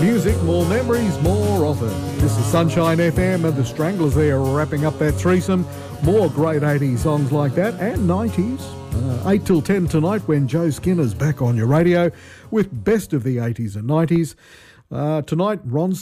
music, more memories, more often. This is Sunshine FM and the Stranglers there wrapping up that threesome. More great 80s songs like that and 90s. 8 till 10 tonight when Joe Skinner's back on your radio with best of the 80s and 90s. Tonight, Ron